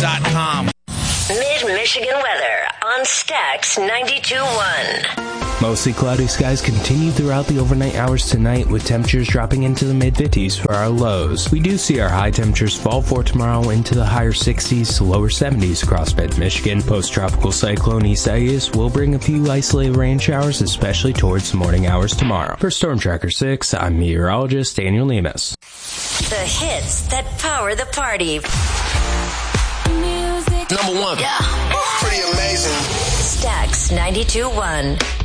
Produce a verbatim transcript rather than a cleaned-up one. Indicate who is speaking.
Speaker 1: dot com.
Speaker 2: Mid-Michigan weather on Stax ninety-two point one.
Speaker 3: Mostly cloudy skies continue throughout the overnight hours tonight, with temperatures dropping into the mid-fifties for our lows. We do see our high temperatures fall for tomorrow into the higher sixties to lower seventies across mid-Michigan. Post-tropical cyclone Isaias will bring a few isolated rain showers, especially towards the morning hours tomorrow. For Storm Tracker six, I'm meteorologist Daniel Lemus.
Speaker 2: The hits that power the party.
Speaker 1: Number one.
Speaker 2: Yeah.
Speaker 1: Pretty amazing.
Speaker 2: Stax ninety-two point one.